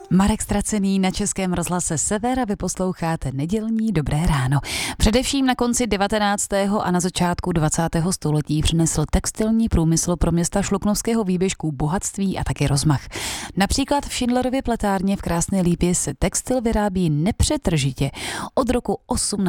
Marek Stracený na Českém rozhlase Sever a vy posloucháte nedělní Dobré ráno. Především na konci 19. a na začátku 20. století přinesl textilní průmysl pro města Šluknovského výběžku bohatství a taky rozmach. Například v Schindlerově pletárně v Krásné Lípě se textil vyrábí nepřetržitě od roku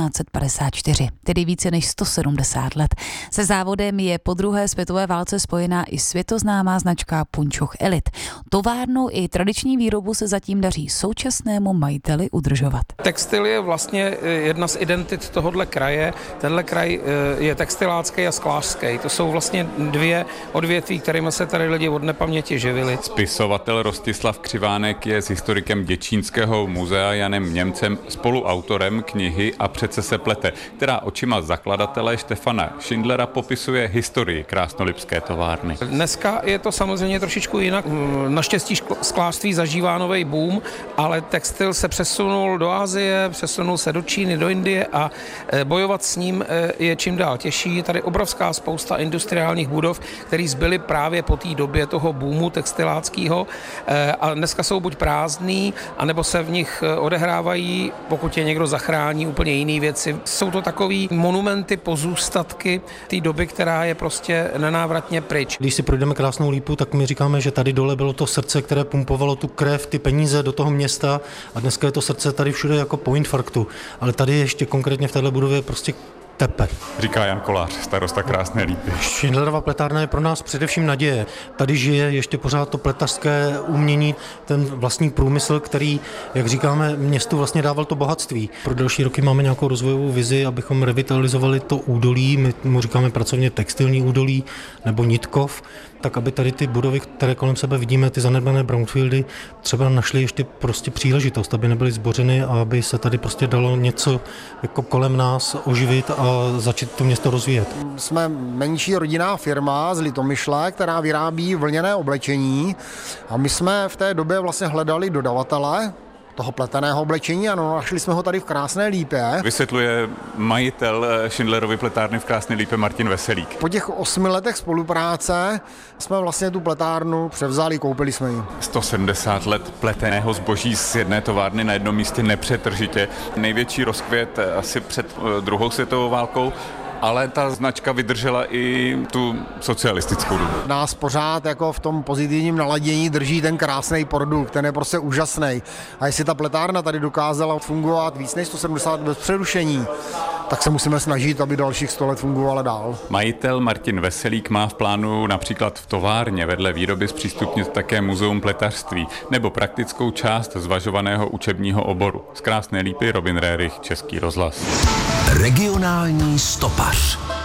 1854, tedy více než 170 let. Se závodem je po druhé světové válce spojená i světoznámá značka Punčoch Elite. Továrnu i tradiční výrobu se zatím daří současnému majiteli udržovat. Textil je vlastně jedna z identit tohohle kraje. Tenhle kraj je textilácký a sklářský. To jsou vlastně dvě odvětví, kterými se tady lidi od nepaměti živili. Spisovatel Rostislav Křivánek je s historikem Děčínského muzea Janem Němcem spoluautorem knihy A přece se plete, která očima zakladatele Štefana Schindlera popisuje historii krásnolipské továrny. Dneska je to samozřejmě trošičku jinak. Naštěstí sklářství zažívá nový boom, ale textil se přesunul do Asie, přesunul se do Číny, do Indie a bojovat s ním je čím dál těžší. Je tady obrovská spousta industriálních budov, které zbyly právě po té době toho boomu textiláckého a dneska jsou buď prázdný, anebo se v nich odehrávají, pokud je někdo zachrání, úplně jiné věci. Jsou to takový monumenty, pozůstatky té doby, která je prostě nenávratně pryč. Když si projdeme Krásnou Lípu, tak my říkáme, že tady dole bylo to srdce, které pumpovalo tu krev, ty peníze do toho města a dneska je to srdce tady všude jako po infarktu. Ale tady ještě konkrétně v této budově prostě tepe. Říká Jan Kolář, starosta Krásné Lípy. Schindlerova pletárna je pro nás především naděje. Tady žije ještě pořád to pletařské umění, ten vlastní průmysl, který, jak říkáme, městu vlastně dával to bohatství. Pro další roky máme nějakou rozvojovou vizi, abychom revitalizovali to údolí, my mu říkáme pracovně textilní údolí nebo Nitkov, tak aby tady ty budovy, které kolem sebe vidíme, ty zanedbané brownfieldy, třeba našly ještě prostě příležitost, aby nebyly zbořeny a aby se tady prostě dalo něco jako kolem nás oživit a začít to město rozvíjet. Jsme menší rodinná firma z Litomyšle, která vyrábí vlněné oblečení a my jsme v té době vlastně hledali dodavatele toho pleteného oblečení a našli jsme ho tady v Krásné Lípě. Vysvětluje majitel Schindlerovy pletárny v Krásné Lípě Martin Veselík. Po těch 8 letech spolupráce jsme vlastně tu pletárnu převzali, koupili jsme ji. 170 let pleteného zboží z jedné továrny na jednom místě nepřetržitě. Největší rozkvět asi před druhou světovou válkou. Ale ta značka vydržela i tu socialistickou dobu. Nás pořád jako v tom pozitivním naladění drží ten krásný produkt, ten je prostě úžasný. A jestli ta pletárna tady dokázala fungovat víc než 170 bez přerušení, tak se musíme snažit, aby dalších 100 let fungovala dál. Majitel Martin Veselík má v plánu například v továrně vedle výroby zpřístupnit také muzeum pletařství nebo praktickou část zvažovaného učebního oboru. Z Krásné Lípy Robin Rérich, Český rozhlas. Regionální stopař.